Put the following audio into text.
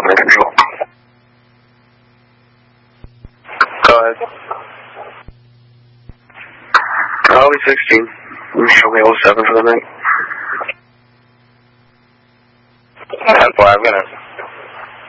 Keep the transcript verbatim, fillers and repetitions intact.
under control. Go ahead. Probably sixteen. Show me oh seven for the night. ten four, I'm gonna